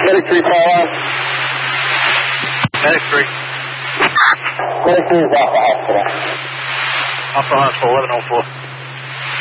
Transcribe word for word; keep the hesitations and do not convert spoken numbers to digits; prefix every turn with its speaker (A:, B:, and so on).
A: Medic three call out.
B: Medic three.
A: Medic three is off the hospital.
B: Off the hospital, eleven oh four.